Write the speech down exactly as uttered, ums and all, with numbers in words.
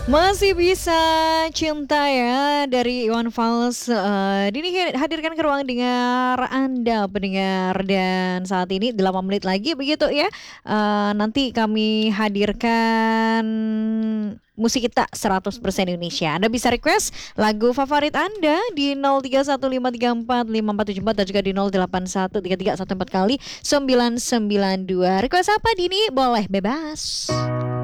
Masih bisa cinta ya dari Iwan Fals. Eh, Dini hadirkan ke ruang dengar Anda pendengar, dan saat ini delapan menit lagi begitu ya. Eh, nanti kami hadirkan musik kita seratus persen Indonesia. Anda bisa request lagu favorit Anda di nol tiga satu lima tiga empat lima empat tujuh empat dan juga di nol delapan satu tiga tiga satu empat kali sembilan sembilan dua. Request apa Dini? Boleh bebas.